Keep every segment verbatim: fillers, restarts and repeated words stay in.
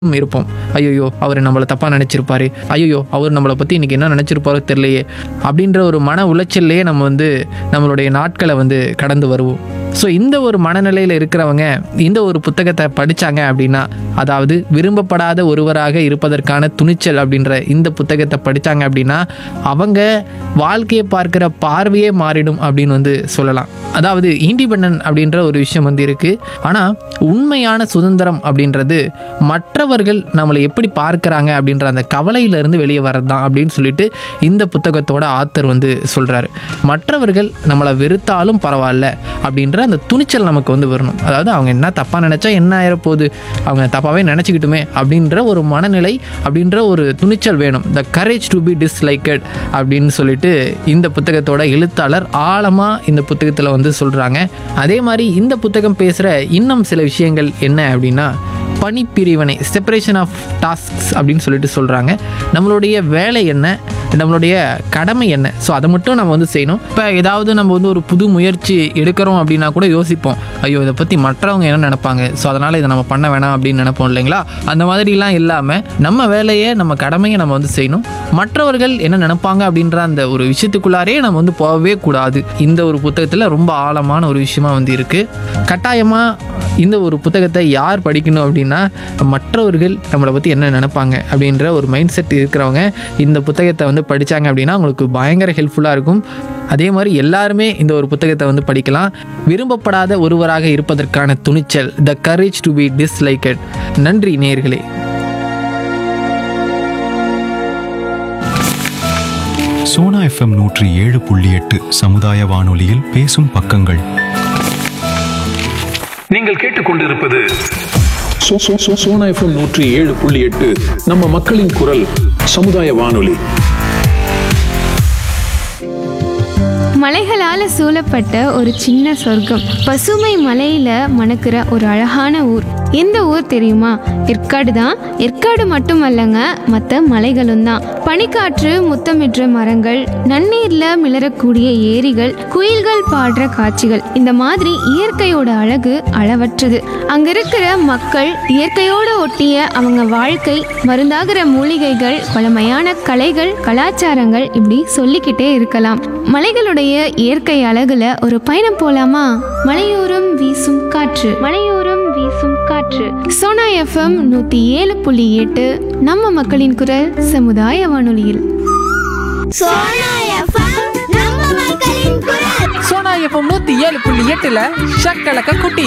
இருப்போம். ஐயையோ! அவரு நம்மள தப்பா நெனச்சிருப்பாரு. ஐயையோ! அவரு நம்மள பத்தி இன்னைக்கு என்ன நெனச்சிருப்பாரோ தெரியலையே! அப்படின்ற ஒரு மன உளைச்சல்லையே நம்ம வந்து நம்மளுடைய நாட்கள வந்து கடந்து வருவோம். ஸோ இந்த ஒரு மனநிலையில இருக்கிறவங்க இந்த ஒரு புத்தகத்த படிச்சாங்க அப்படின்னா, அதாவது விரும்பப்படாத ஒருவராக இருப்பதற்கான துணிச்சல் அப்படின்ற இந்த புத்தகத்த படிச்சாங்க அப்படின்னா, அவங்க வாழ்க்கைய பார்க்கிற பார்வையே மாறிடும் அப்படின்னு வந்து சொல்லலாம். அதாவது இண்டிபெண்டன்ட் அப்படின்ற ஒரு விஷயம் வந்து இருக்கு. ஆனா உண்மையான சுதந்திரம் அப்படின்றது மற்றவர்கள் நம்மளை எப்படி பார்க்கறாங்க அப்படின்ற அந்த கவலையிலிருந்து வெளியே வரதுதான் அப்படின்னு சொல்லிட்டு இந்த புத்தகத்தோட ஆத்தர் வந்து சொல்றாரு. மற்றவர்கள் நம்மளை வெறுத்தாலும் பரவாயில்ல அப்படின்ற அந்த துணிச்சல் நமக்கு வந்து வரணும். அதாவது அவங்க என்ன தப்பா நினைச்சா என்ன ஆயிரப்போகுது, அவங்க தப்பாவே நினைச்சுக்கிட்டுமே அப்படின்ற ஒரு மனநிலை, அப்படின்ற ஒரு துணிச்சல் வேணும். The courage to be disliked அப்படின்னு சொல்லிட்டு இந்த புத்தகத்தோட எழுத்தாளர் ஆழமா இந்த புத்தகத்துல வந்து சொல்றாங்க. அதே மாதிரி இந்த புத்தகம் பேசுற இன்னும் சில விஷயங்கள் என்ன அப்படின்னா, பணிப்பிரிவினை, செப்பரேஷன் ஆஃப் டாஸ்க்ஸ் அப்படின்னு சொல்லிட்டு சொல்கிறாங்க. நம்மளுடைய வேலை என்ன, நம்மளுடைய கடமை என்ன, ஸோ அதை மட்டும் நம்ம வந்து செய்யணும். இப்போ ஏதாவது நம்ம வந்து ஒரு புது முயற்சி எடுக்கிறோம் அப்படின்னா கூட யோசிப்போம், ஐயோ இதை பற்றி மற்றவங்க என்ன நினைப்பாங்க, ஸோ அதனால் இதை நம்ம பண்ண வேணாம் அப்படின்னு நினைப்போம் இல்லைங்களா? அந்த மாதிரிலாம் இல்லாமல் நம்ம வேலையை, நம்ம கடமையை நம்ம வந்து செய்யணும். மற்றவர்கள் என்ன நினைப்பாங்க அப்படின்ற அந்த ஒரு விஷயத்துக்குள்ளாரே நம்ம வந்து போகவே கூடாது. இந்த ஒரு புத்தகத்தில் ரொம்ப ஆழமான ஒரு விஷயமா வந்து இருக்குது. கட்டாயமாக இந்த ஒரு புத்தகத்தை யார் படிக்கணும் அப்படின்னா, மற்றவர்கள் நம்மளை பற்றி என்ன நினைப்பாங்க அப்படின்ற ஒரு மைண்ட் செட் இருக்கிறவங்க இந்த புத்தகத்தை வந்து படித்தாங்க அப்படின்னா அவங்களுக்கு பயங்கர ஹெல்ப்ஃபுல்லாக இருக்கும். அதே மாதிரி எல்லாருமே இந்த ஒரு புத்தகத்தை வந்து படிக்கலாம். விரும்பப்படாத ஒருவராக இருப்பதற்கான துணிச்சல், the courage to be disliked. நன்றி நேயர்களே. சோனா எஃப்எம் நூற்றி ஏழு புள்ளி எட்டு சமுதாய வானொலியில் பேசும் பக்கங்கள். நீங்கள் கேட்டுக்கொண்டிருப்பது so- so- so- Sona FM நூற்றி ஏழு புள்ளி எட்டு நம்ம மக்களின் குரல் சமுதாய வானொலி. மலைகளால சூழப்பட்ட ஒரு சின்ன சொர்க்கம், பசுமை மலையில மணக்கிற ஒரு அழகான ஊர். எந்த ஊர் தெரியுமா? ஏற்காடு தான். ஏற்காடு மட்டுமல்லங்க, மற்ற மலைகளும் தான். பனிக்காற்று முத்தமிடுற மரங்கள், நன்னீர்ல மிளறக்கூடிய ஏரிகள், குயில்கள் பாடுற காட்சிகள், இந்த மாதிரி இயற்கையோட அழகு அளவற்றது. அங்க இருக்கிற மக்கள், இயற்கையோட ஒட்டிய அவங்க வாழ்க்கை, மருந்தாகிற மூலிகைகள், பழமையான கலைகள், கலாச்சாரங்கள், இப்படி சொல்லிக்கிட்டே இருக்கலாம். மலைகளுடைய இயற்கை அழகுல ஒரு பயணம் போலாமா? மலையோரம் வீசும் காற்று, மலையோரம் வீசும் காற்று. சோனா எஃப்எம் நூத்தி ஏழு புள்ளி எட்டு நம்ம மக்களின் குரல் சமுதாய வானொலியில். சோனா எஃப்எம் நம்ம மக்களின் குரல். சோனா எஃப்எம் நூற்றி ஏழு புள்ளி எட்டில் ஷக்கலக்க குட்டி.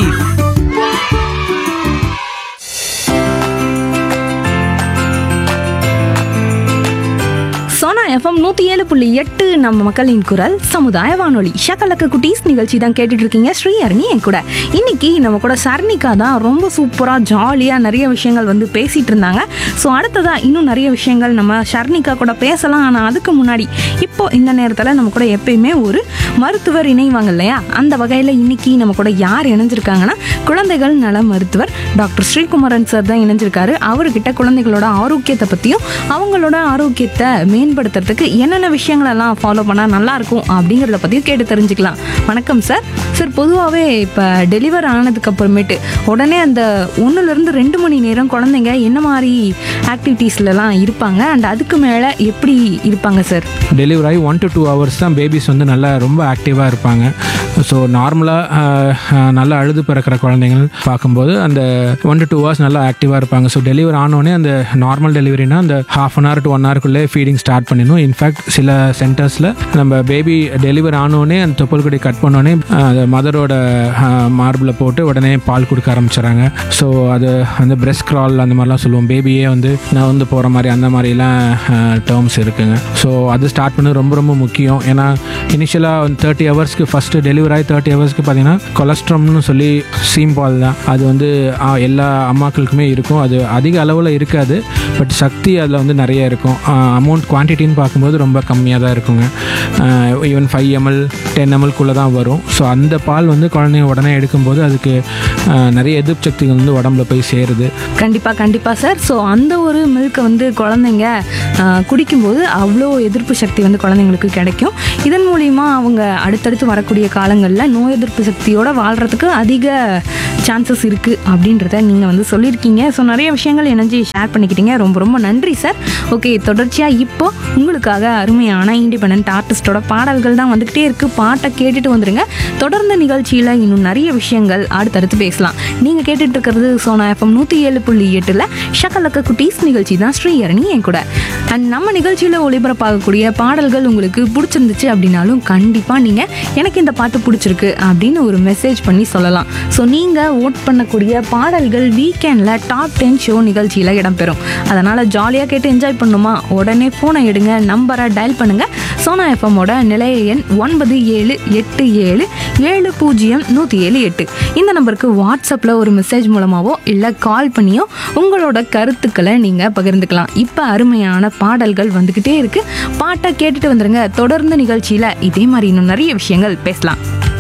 சோனா எஃப்எம் நூற்றி ஏழு புள்ளி எட்டு நம்ம மக்களின் குரல் சமுதாய வானொலி. ஷக்கலக்க குட்டீஸ் நிகழ்ச்சி தான் கேட்டுட்டு இருக்கீங்க. ஸ்ரீ அருணி என் கூட. இன்னைக்கு நம்ம கூட சர்ணிகா தான் ரொம்ப சூப்பராக ஜாலியாக நிறைய விஷயங்கள் வந்து பேசிட்டு இருந்தாங்க. ஸோ அடுத்ததான் இன்னும் நிறைய விஷயங்கள் நம்ம ஷர்ணிகா கூட பேசலாம். ஆனால் அதுக்கு முன்னாடி இப்போ இந்த நேரத்தில் நம்ம கூட எப்பயுமே ஒரு மருத்துவர் இணைவாங்க இல்லையா? அந்த வகையில் இன்னைக்கு நம்ம கூட யார் இணைஞ்சிருக்காங்கன்னா, குழந்தைகள் நல மருத்துவர் டாக்டர் ஸ்ரீகுமரன் சார் தான் இணைஞ்சிருக்காரு. அவர்கிட்ட குழந்தைகளோட ஆரோக்கியத்தை பற்றியும் அவங்களோட ஆரோக்கியத்தை மேம்படுத்துறதுக்கு என்னென்ன விஷயங்கள் எல்லாம் ஃபாலோ பண்ணால் நல்லா இருக்கும் அப்படிங்கிறத பற்றியும் கேட்டு தெரிஞ்சுக்கலாம். வணக்கம் சார். சார், பொதுவாகவே இப்போ டெலிவர் ஆனதுக்கு அப்புறமேட்டு உடனே அந்த ஒன்றுலேருந்து ரெண்டு மணி நேரம் குழந்தைங்க என்ன மாதிரி ஆக்டிவிட்டீஸ்லலாம் இருப்பாங்க, அண்ட் அதுக்கு மேலே எப்படி இருப்பாங்க சார்? டெலிவரி ஆகி ஒன் டு டூ ஹவர்ஸ் தான் பேபிஸ் வந்து நல்லா ரொம்ப ஆக்டிவாக இருப்பாங்க. ஸோ நார்மலாக நல்லா அழுது பிறக்கிற குழந்தைங்கள் பார்க்கும்போது அந்த ஒன் டு டூ ஹவர்ஸ் நல்லா ஆக்டிவாக இருப்பாங்க. ஸோ டெலிவரி ஆனோடனே அந்த நார்மல் டெலிவரினா அந்த half an hour to one ஹவருக்குள்ளே feeding start பண்ணிடணும். இன்ஃபேக்ட் சில சென்டர்ஸில் நம்ம பேபி டெலிவரி ஆனோடனே அந்த தொப்புள் கொடி கட் பண்ணோடனே அந்த மதரோட மார்பில் போட்டு உடனே பால் கொடுக்க ஆரம்பிச்சிடறாங்க. ஸோ அது அந்த பிரெஸ்ட் கிரால் அந்த மாதிரிலாம் சொல்லுவோம். பேபியே வந்து நான் வந்து போகிற மாதிரி அந்த மாதிரிலாம் டேர்ம்ஸ் இருக்குங்க. ஸோ அது ஸ்டார்ட் பண்ணது ரொம்ப ரொம்ப முக்கியம். ஏன்னா இனிஷியலாக தேர்ட்டி ஹவர்ஸ்க்கு ஃபஸ்ட்டு டெலிவரி ஆகி தேர்ட்டி ஹவர்ஸ்க்கு பார்த்தீங்கன்னா கொலஸ்ட்ராம்னு சொல்லி சீம் பால் தான். அது வந்து எல்லா அம்மாக்களுக்குமே இருக்கும். அது அதிக அளவில் இருக்காது, பட் சக்தி அதில் வந்து நிறைய இருக்கும். அமௌண்ட் குவான்டிட்டின்னு பார்க்கும்போது ரொம்ப கம்மியாக தான் இருக்குங்க. ஈவன் ஃபைவ் எம்எல் டென் எம்எல்குள்ளே தான் வரும். ஸோ அந்த பால் வந்து குழந்தைங்க உடனே எடுக்கும்போது அதுக்கு நிறைய எதிர்ப்பு சக்திகள் வந்து உடம்புல போய் சேருது. கண்டிப்பாக கண்டிப்பாக சார். ஸோ அந்த ஒரு மில்கை வந்து குழந்தைங்க குடிக்கும்போது அவ்வளோ எதிர்ப்பு சக்தி வந்து குழந்தைங்களுக்கு கிடைக்கும். இதன் மூலிமா அவங்க அடுத்தடுத்து வரக்கூடிய காலங்களில் நோய் எதிர்ப்பு சக்தியோடு வாழ்கிறதுக்கு அதிக சான்சஸ் இருக்குது அப்படின்றத நீங்கள் வந்து சொல்லியிருக்கீங்க. ஸோ நிறைய விஷயங்கள் எனர்ஜி ஷேர் பண்ணிக்கிட்டீங்க. ரொம்ப ரொம்ப நன்றி சார். ஓகே, தொடர்ச்சியாக இப்போ உங்களுக்காக அருமையான இண்டிபெண்டன்ட் ஆர்டிஸ்டோட பாடல்கள் தான் வந்துக்கிட்டே இருக்குது. பாட்டை கேட்டுட்டு வந்துடுங்க. தொடர்ந்து நிகழ்ச்சியில் இன்னும் நிறைய விஷயங்கள் அடுத்தடுத்து பேசலாம். நீங்கள் கேட்டுட்டு இருக்கிறது சோனா எஃப்எம் நூற்றி ஏழு புள்ளி எட்டில் ஷக்கலக்க குட்டீஸ் நிகழ்ச்சி தான் ஸ்ரீஹரணி என் கூட. அண்ட் நம்ம நிகழ்ச்சியில் ஒளிபரப்பாகக்கூடிய பாடல்கள் உங்களுக்கு பிடிச்சிருந்துச்சு அப்படின்னாலும் கண்டிப்பாக நீங்கள் எனக்கு இந்த பாட்டு பிடிச்சிருக்கு அப்படின்னு ஒரு மெசேஜ் பண்ணி சொல்லலாம். ஸோ நீங்கள் ஓட் பண்ணக்கூடிய பாடல்கள் வீக்கெண்டில் டாப் டென் ஷோ நிகழ்ச்சியில் இடம்பெறும். அதனால் ஜாலியாக கேட்டு என்ஜாய் பண்ணுமா, உடனே ஃபோனை எடுங்க, நம்பரை டயல் பண்ணுங்கள். சோனா எஃப்எம்மோட நிலைய எண் ஒன்பது ஏழு எட்டு ஏழு ஏழு பூஜ்ஜியம் நூற்றி ஏழு எட்டு. இந்த நம்பருக்கு வாட்ஸ்அப்பில் ஒரு மெசேஜ் மூலமாகவோ இல்லை கால் பண்ணியோ உங்களோட கருத்துக்களை நீங்கள் பகிர்ந்துக்கலாம். இப்போ அருமையான பாடல்கள் வந்துக்கிட்டே இருக்குது. பாட்டை கேட்டுட்டு வந்துடுங்க. தொடர்ந்து நிகழ்ச்சியில் இதே மாதிரி இன்னும் நிறைய விஷயங்கள் பேசலாம்.